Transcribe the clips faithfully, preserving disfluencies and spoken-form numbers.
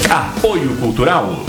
Apoio Cultural.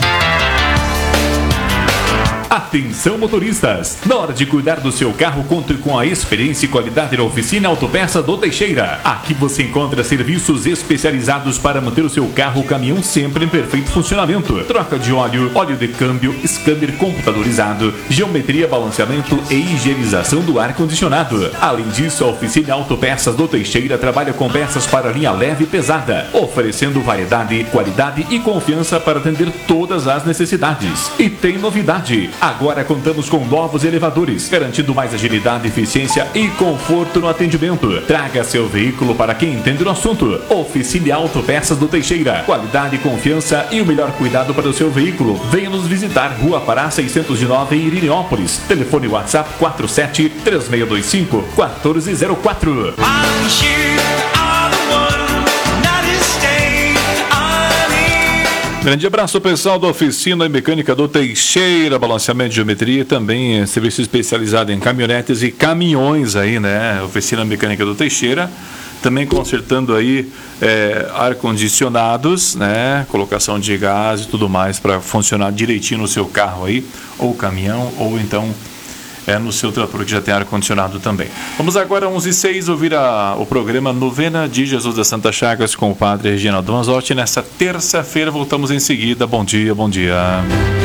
Atenção motoristas, na hora de cuidar do seu carro, conte com a experiência e qualidade da Oficina Autopeça do Teixeira. Aqui você encontra serviços especializados para manter o seu carro ou caminhão sempre em perfeito funcionamento. Troca de óleo, óleo de câmbio, scanner computadorizado, geometria, balanceamento e higienização do ar-condicionado. Além disso, a Oficina Autopeças do Teixeira trabalha com peças para linha leve e pesada, oferecendo variedade, qualidade e confiança para atender todas as necessidades. E tem novidade! Agora contamos com novos elevadores, garantindo mais agilidade, eficiência e conforto no atendimento. Traga seu veículo para quem entende do assunto. Oficina Autopeças do Teixeira. Qualidade, confiança e o melhor cuidado para o seu veículo. Venha nos visitar, Rua Pará seiscentos e nove, em Irinópolis. Telefone WhatsApp quatro sete três seis dois cinco quatro zero quatro. Grande abraço pessoal da Oficina Mecânica do Teixeira, balanceamento de geometria e também é, serviço especializado em caminhonetes e caminhões aí, né? Oficina Mecânica do Teixeira, também consertando aí é, ar-condicionados, né? Colocação de gás e tudo mais para funcionar direitinho no seu carro aí, ou caminhão, ou então é no seu trator que já tem ar-condicionado também. Vamos agora, onze e seis, ouvir a, o programa Novena de Jesus das Santas Chagas com o Padre Reginaldo Manzotti. Nessa terça-feira voltamos em seguida. Bom dia, bom dia.